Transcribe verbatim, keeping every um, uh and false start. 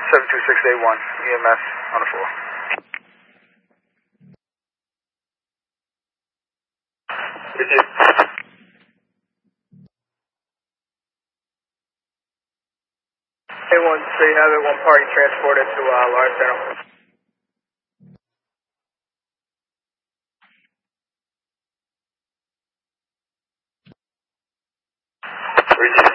seven two six eight one, E M S on the floor. Richard. A one, so you have it, one party transported to uh, Lawrencetown. Richard.